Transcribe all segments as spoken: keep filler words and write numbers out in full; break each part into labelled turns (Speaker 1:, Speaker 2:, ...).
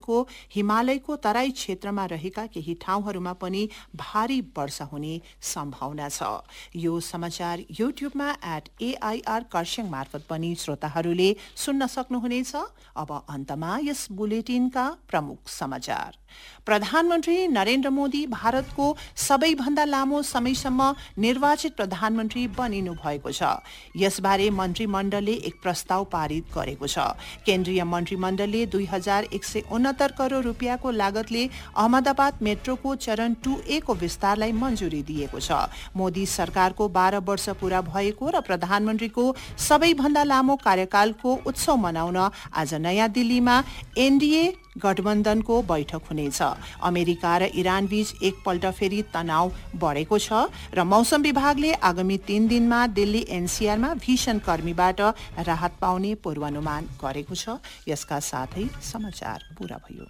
Speaker 1: भारतको हिमालयको तराई क्षेत्रमा रहेका केही ठाउँहरूमा पनि भारी वर्षा हुने सम्भावना छ। यो समाचार युट्युबमा एट एआईआर खरसाङ मार्फत पनि श्रोताहरूले सुन्न सक्नुहुनेछ। अब अन्तमा यस बुलेटिनका प्रमुख समाचार। प्रधानमन्त्री नरेन्द्र मोदी भारतको सबैभन्दा लामो समयसम्म निर्वाचित प्रधानमन्त्री बनिनु भएको छ। यसबारे मन्त्रीमण्डलले एक प्रस्ताव पारित गरेको छ। केन्द्रीय मन्त्रीमण्डलले दुई हजार एक सय उनहत्तर करोड़ रुपियाँको लागतले अहमदाबाद मेट्रोको चरण टू ए को विस्तारलाई मञ्जुरी दिएको छ। मोदी सरकारको बाह्र वर्ष पूरा भएको र प्रधानमन्त्रीको सबैभन्दा लामो कार्यकालको उत्सव मनाउन आज नयाँ दिल्लीमा एनडीए गठबन्धनको बैठक हुनेछ। अमेरिका र इरान बीच एकपल्ट फेरि तनाव बढेको छ र मौसम विभागले आगामी तीन दिनमा दिल्ली एनसीआरमा भीषण गर्मीबाट राहत पाउने पूर्वानुमान गरेको छ। यसका साथै समाचार पूरा भयो।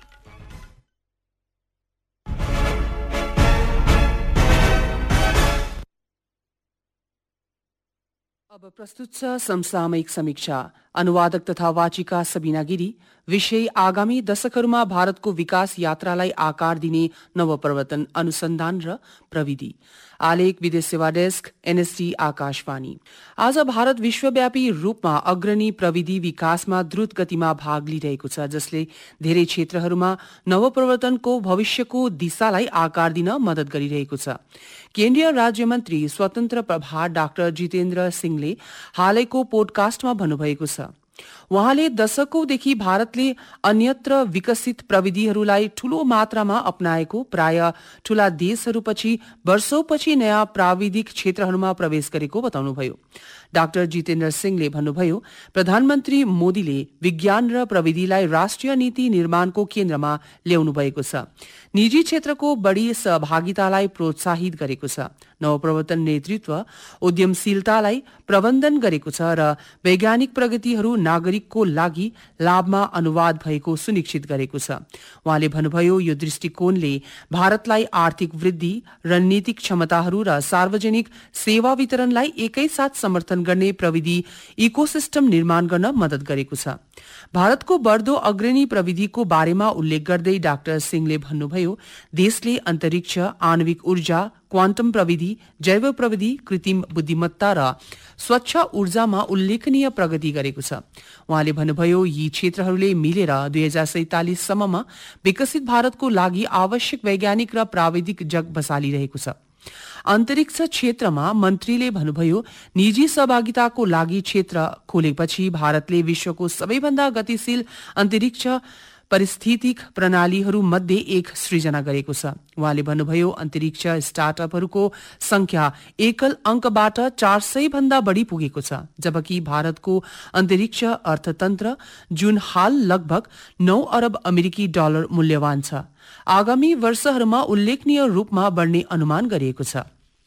Speaker 2: अब प्रस्तुत छ समसामयिक समीक्षा। अनुवादक तथा वाचिका सबिना गिरी। विषय आगामी दशकहरूमा भारतको विकास यात्रालाई आकार दिने नवप्रवर्तन अनुसन्धान र प्रविधि। आलेख विदेश सेवा डेस्क एनएसडी आकाशवाणी। आज भारत विश्वव्यापी रूपमा अग्रणी प्रविधि विकासमा द्रुत गतिमा भाग लिइरहेको छ, जसले धेरै क्षेत्रहरूमा नवप्रवर्तनको भविष्यको दिशालाई आकार दिन मद्दत गरिरहेको छ। केन्द्रीय राज्य मन्त्री स्वतन्त्र प्रभार डाक्टर जितेन्द्र सिंहले हालैको पोडकास्टमा भन्नुभएको छ, उहाँले दशकौंदेखि भारतले अन्यत्र विकसित प्रविधिहरूलाई ठूलो मात्रामा अपनाएको प्राय ठूला देशहरूपछि वर्षौंपछि नयाँ प्राविधिक क्षेत्रहरूमा प्रवेश गरेको बताउनुभयो। डाक्टर जितेन्द्र सिंहले भन्नुभयो, प्रधानमन्त्री मोदीले विज्ञान र प्रविधिलाई राष्ट्रिय नीति निर्माणको केन्द्रमा ल्याउनु भएको छ। निजी क्षेत्रको बढ़ी सहभागितालाई प्रोत्साहित गरेको छ। नवप्रवर्तन नेतृत्व उद्यमशीलतालाई प्रबन्धन गरेको छ र वैज्ञानिक प्रगतिहरू नागरिकको लागि लाभमा अनुवाद भएको सुनिश्चित गरेको छ। उहाँले भन्नुभयो, यो दृष्टिकोणले भारतलाई आर्थिक वृद्धि, रणनीतिक क्षमताहरू र सार्वजनिक सेवा वितरणलाई एकैसाथ समर्थन गर्ने प्रविधि इकोसिस्टम निर्माण गर्न मद्दत गरेको छ। भारतको बढ्दो अग्रणी प्रविधिको बारेमा उल्लेख गर्दै डाक्टर सिंहले भन्नुभयो, देशले अन्तरिक्ष, आणविक ऊर्जा, क्वान्टम प्रविधि, जैव प्रविधि, कृत्रिम बुद्धिमत्ता र स्वच्छ ऊर्जामा उल्लेखनीय प्रगति गरेको छ। उहाँले भन्नुभयो, यी क्षेत्रहरूले मिलेर दुई हजार सैतालिस सम्ममा विकसित भारतको लागि आवश्यक वैज्ञानिक र प्राविधिक जग बसालिरहेको छ। अन्तरिक्ष क्षेत्रमा मन्त्रीले भन्नुभयो, निजी सहभागिताको लागि क्षेत्र खोलेपछि भारतले विश्वको सबैभन्दा गतिशील अन्तरिक्ष पारिस्थितिक प्रणालीहरू मध्ये एक सृजना गरेको छ। उहाँले भन्नुभयो, अन्तरिक्ष स्टार्टअपहरूको संख्या एकल अंकबाट चार सय भन्दा बढ़ी पुगेको छ, जबकि भारतको अन्तरिक्ष अर्थतन्त्र जुन हाल लगभग नौ अरब अमेरिकी डलर मूल्यवान छ, आगामी वर्षहरूमा उल्लेखनीय रूपमा बढ्ने अनुमान गरिएको छ।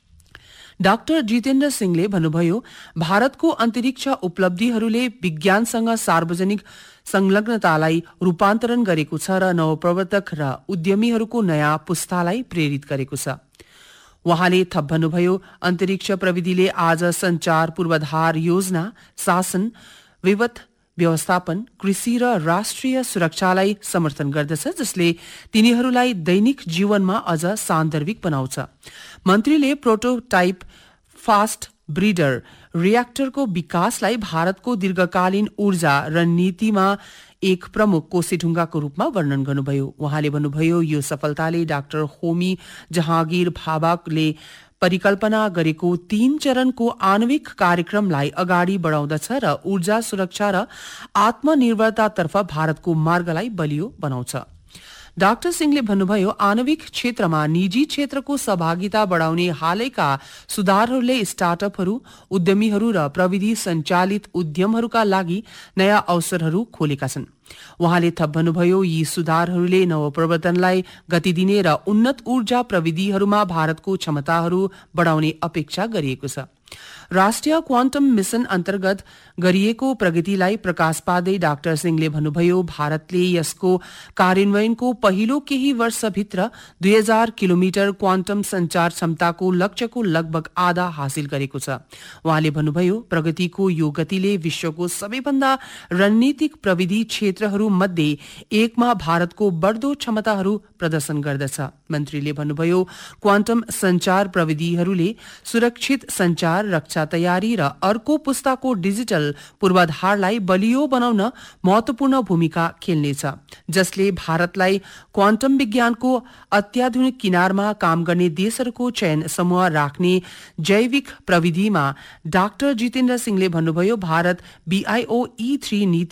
Speaker 2: डाक्टर जितेन्द्र सिंहले भन्नुभयो, भारतको अन्तरिक्ष उपलब्धिहरूले विज्ञानसँग सार्वजनिक संलग्नतालाई रूपान्तरण गरेको छ र नवप्रवर्तक र उद्यमीहरूको नयाँ पुस्तालाई प्रेरित गरेको छ। उहाँले थप भन्नुभयो, अन्तरिक्ष प्रविधिले आज संचार पूर्वाधार योजना, शासन, विपद व्यवस्थापन, कृषि र राष्ट्रिय सुरक्षालाई समर्थन गर्दछ, जसले तिनीहरूलाई दैनिक जीवनमा अझ सान्दर्भिक बनाउँछ। मन्त्रीले प्रोटोटाइप फास्ट ब्रिडर रियाक्टरको विकासलाई भारतको दीर्घकालीन ऊर्जा रणनीतिमा एक प्रमुख कोसेढुङ्गाको रूपमा वर्णन गर्नुभयो। उहाँले भन्नुभयो, यो सफलताले डाक्टर होमी जहाँगीर भाभाले परिकल्पना गरेको तीन चरणको आणविक कार्यक्रमलाई अगाडि बढाउँदछ र ऊर्जा सुरक्षा र आत्मनिर्भरतातर्फ भारतको मार्गलाई बलियो बनाउँछ। डाक्टर सिंहले भन्नुभयो, आणविक क्षेत्रमा निजी क्षेत्रको सहभागिता बढाउने हालैका सुधारहरूले स्टार्टअपहरू, उद्यमीहरू र प्रविधि सञ्चालित उद्यमहरूका लागि नयाँ अवसरहरू खोलेका छन्। उहाँले थप भन्नुभयो, यी सुधारहरूले नवप्रवर्तनलाई गति दिने र उन्नत ऊर्जा प्रविधिहरूमा भारतको क्षमताहरू बढाउने अपेक्षा गरिएको छ। राष्ट्रिय क्वान्टम मिशन अन्तर्गत गरिएको प्रगतिलाई प्रकाश पार्दै डाक्टर सिंहले भन्नुभयो, भारतले यसको कार्यान्वयनको पहिलो केही वर्षभित्र दुई हजार किलोमिटर क्वान्टम संचार क्षमताको लक्ष्यको लगभग आधा हासिल गरेको छ। उहाँले भन्नुभयो, प्रगतिको यो गतिले विश्वको सबैभन्दा रणनीतिक प्रविधि क्षेत्रहरू मध्ये एकमा भारतको बढ्दो क्षमताहरू प्रदर्शन गर्दछ। मन्त्रीले भन्नुभयो, क्वान्टम संचार प्रविधिहरूले सुरक्षित संचार, रक्षा तयारी र अर्को पुस्ताको डिजिटल पूर्वाधारलाई बलियो बनाउन महत्वपूर्ण भूमिका खेल्नेछ, जसले भारतलाई क्वान्टम विज्ञानको अत्याधुनिक किनारमा काम गर्ने देशहरूको चयन समूह राख्ने जैविक प्रविधिमा। डाक्टर जितेन्द्र सिंहले भन्नुभयो, भारत बीआईओ ई थ्री नीति